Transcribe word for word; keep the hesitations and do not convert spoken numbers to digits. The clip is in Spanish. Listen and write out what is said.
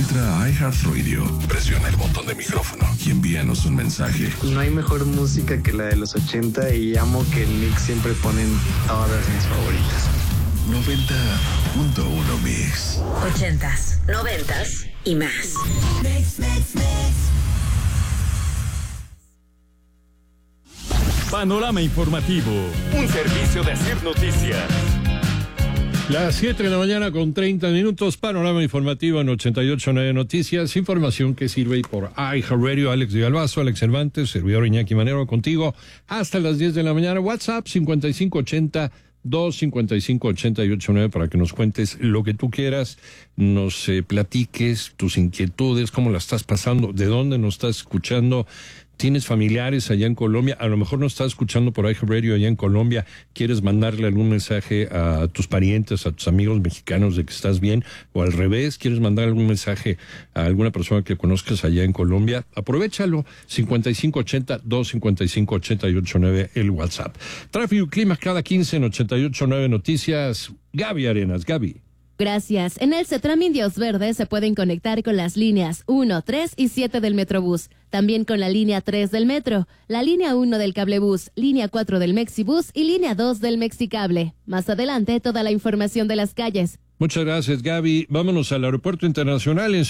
Entra a iHeartRadio, presiona el botón de micrófono y envíanos un mensaje. No hay mejor música que la de los ochenta y amo que el Mix siempre ponen todas mis favoritas. noventa punto uno Mix. Ochentas, noventas y más. Mix, mix, mix. Panorama Informativo, un servicio de Asir Noticias. Las siete de la mañana con treinta minutos, panorama informativo en ochenta y ocho punto nueve Noticias, información que sirve por iHeartRadio. Alex de Galvazo, Alex Cervantes, servidor Iñaki Manero contigo hasta las diez de la mañana. WhatsApp cincuenta y cinco ochenta, dos cincuenta y cinco, ochenta y ocho nueve para que nos cuentes lo que tú quieras, nos eh, platiques tus inquietudes, cómo la estás pasando, de dónde nos estás escuchando. ¿Tienes familiares allá en Colombia? A lo mejor nos estás escuchando por iHeartRadio allá en Colombia. ¿Quieres mandarle algún mensaje a tus parientes, a tus amigos mexicanos de que estás bien? O al revés, ¿quieres mandar algún mensaje a alguna persona que conozcas allá en Colombia? Aprovéchalo. cincuenta y cinco ochenta, dos cincuenta y cinco, ochenta y ocho nueve el WhatsApp. Tráfico y clima cada quince en ochenta y ocho nueve Noticias. Gaby Arenas. Gaby. Gracias. En el CETRAM Indios Verdes se pueden conectar con las líneas uno, tres y siete del Metrobús. También con la línea tres del Metro, la línea uno del Cablebús, línea cuatro del Mexibus y línea dos del Mexicable. Más adelante, toda la información de las calles. Muchas gracias, Gaby. Vámonos al Aeropuerto Internacional en